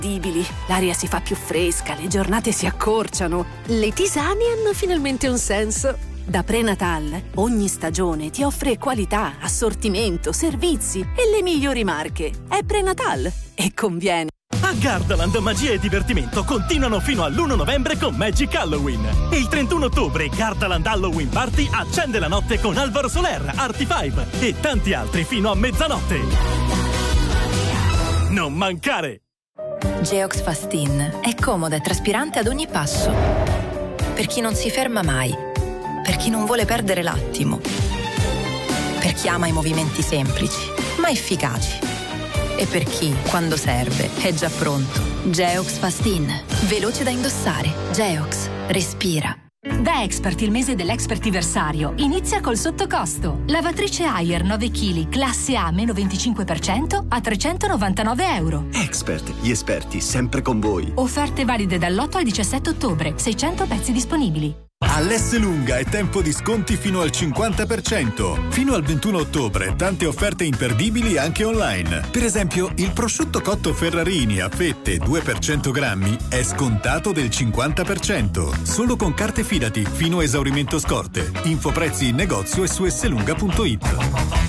L'aria si fa più fresca, le giornate si accorciano, le tisane hanno finalmente un senso. Da Prenatal, ogni stagione ti offre qualità, assortimento, servizi e le migliori marche. È Prenatal e conviene. A Gardaland magia e divertimento continuano fino all'1 novembre con Magic Halloween. E il 31 ottobre Gardaland Halloween Party accende la notte con Alvaro Soler, Arti5 e tanti altri fino a mezzanotte. Non mancare! Geox Fastin è comoda e traspirante ad ogni passo. Per chi non si ferma mai, per chi non vuole perdere l'attimo, per chi ama i movimenti semplici ma efficaci e per chi, quando serve, è già pronto. Geox Fastin, veloce da indossare. Geox, respira. Da Expert, il mese dell'Expertiversario inizia col sottocosto. Lavatrice Haier 9 kg, classe A meno 25% a €399. Expert, gli esperti sempre con voi. Offerte valide dall'8 al 17 ottobre, 600 pezzi disponibili. All'Esselunga è tempo di sconti fino al 50%. Fino al 21 ottobre tante offerte imperdibili anche online. Per esempio, il prosciutto cotto Ferrarini a fette 2 per 100 grammi è scontato del 50%. Solo con carte Fidati fino a esaurimento scorte. Infoprezzi in negozio e su esselunga.it.